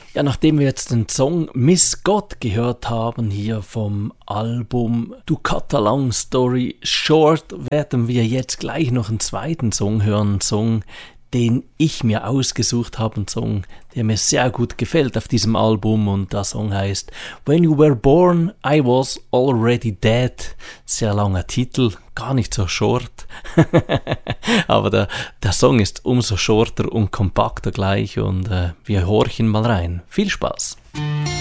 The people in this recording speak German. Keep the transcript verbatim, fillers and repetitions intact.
Ja, nachdem wir jetzt den Song Miss God gehört haben, hier vom Album To Cut a Long Story Short, werden wir jetzt gleich noch einen zweiten Song hören, einen Song, den ich mir ausgesucht habe, einen Song, der mir sehr gut gefällt auf diesem Album, und der Song heißt When You Were Born, I Was Already Dead. Sehr langer Titel, gar nicht so short, aber der, der Song ist umso shorter und kompakter gleich, und äh, wir horchen mal rein. Viel Spaß!